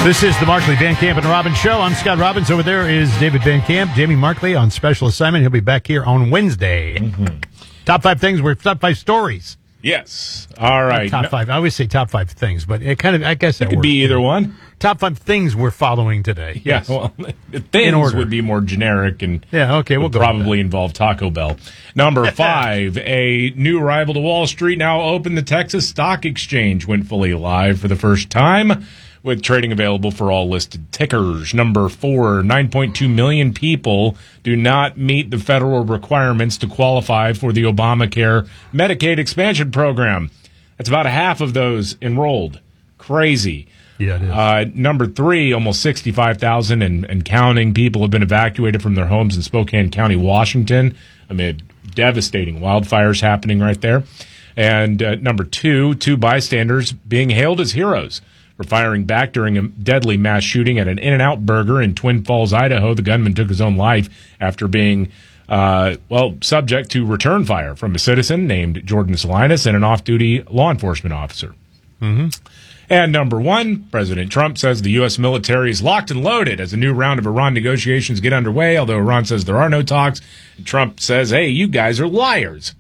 This is the Markley, Van Camp, and Robbins Show. I'm Scott Robbins. Over there is David Van Camp. Jamie Markley on special assignment. He'll be back here on Wednesday. Mm-hmm. Top 5 things. We're top 5 stories. Yes. All right. Not top 5. I always say top 5 things, but it kind of, I guess it could be either one. Top 5 things we're following today. Yes. Yeah, well, things would be more generic and we'll probably involve Taco Bell. Number 5, a new rival to Wall Street now open. The Texas Stock Exchange went fully live for the first time, with trading available for all listed tickers. Number 4, 9.2 million people do not meet the federal requirements to qualify for the Obamacare Medicaid expansion program. That's about half of those enrolled. Crazy. Yeah, it is. Number 3, almost 65,000 and counting people have been evacuated from their homes in Spokane County, Washington, amid devastating wildfires happening right there. And number 2, 2 bystanders being hailed as heroes for firing back during a deadly mass shooting at an In-N-Out Burger in Twin Falls, Idaho. The gunman took his own life after being, subject to return fire from a citizen named Jordan Salinas and an off-duty law enforcement officer. Mm-hmm. And number 1, President Trump says the U.S. military is locked and loaded as a new round of Iran negotiations get underway, although Iran says there are no talks. Trump says, hey, you guys are liars.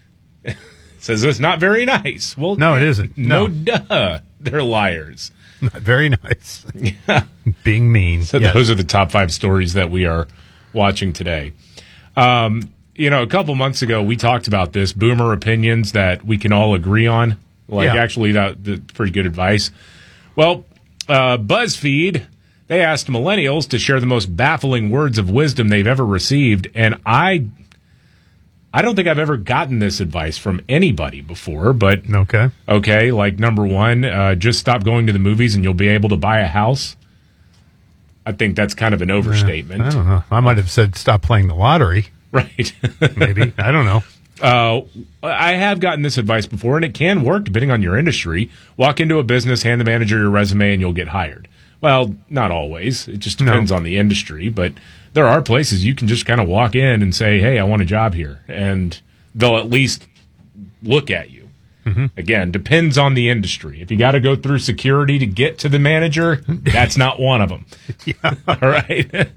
Says it's not very nice. Well, no, it isn't. No, duh. They're liars. Not very nice. Yeah. Being mean. So those are the top 5 stories that we are watching today. A couple months ago, we talked about this, boomer opinions that we can all agree on. Actually, that's pretty good advice. Well, BuzzFeed, they asked millennials to share the most baffling words of wisdom they've ever received, and I don't think I've ever gotten this advice from anybody before, but okay, like number 1, just stop going to the movies and you'll be able to buy a house. I think that's kind of an overstatement. I don't know. I might have said stop playing the lottery. Right. Maybe. I don't know. I have gotten this advice before, and it can work depending on your industry. Walk into a business, hand the manager your resume, and you'll get hired. Well, not always. It just depends on the industry, but there are places you can just kind of walk in and say, hey, I want a job here, and they'll at least look at you. Mm-hmm. Again, depends on the industry. If you got to go through security to get to the manager, that's not one of them. Yeah. All right?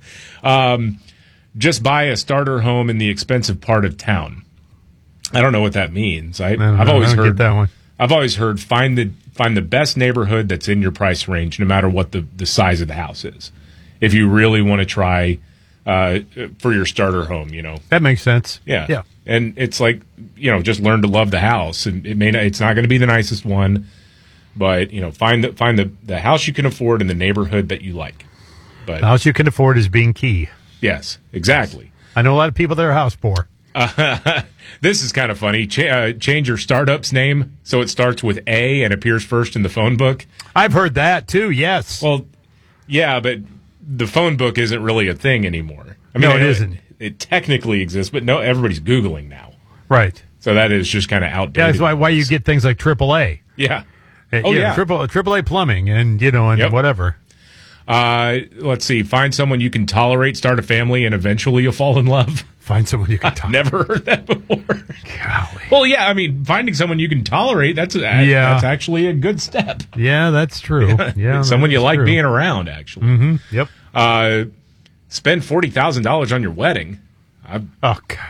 Just buy a starter home in the expensive part of town. I don't know what that means. I've always heard that one. I've always heard find the best neighborhood that's in your price range, no matter what the size of the house is. If you really want to try for your starter home, that makes sense. Yeah. And it's like just learn to love the house, and it's not going to be the nicest one, but find the house you can afford in the neighborhood that you like. But the house you can afford is being key. Yes, exactly. I know a lot of people that are house poor. This is kind of funny. Change your startup's name so it starts with A and appears first in the phone book. I've heard that too, yes. Well, yeah, but the phone book isn't really a thing anymore. I mean, no, it isn't. It technically exists, but no, everybody's Googling now. Right. So that is just kind of outdated. Yeah, that's why you get things like AAA. Yeah. AAA plumbing and, whatever. Let's see. Find someone you can tolerate, start a family, and eventually you'll fall in love. Find someone you can tolerate. Never heard that before. Golly. Well, yeah, I mean, finding someone you can tolerate, that's actually a good step. Yeah, that's true. Yeah, someone you like being around, actually. Mm-hmm. Yep. Spend $40,000 on your wedding. God.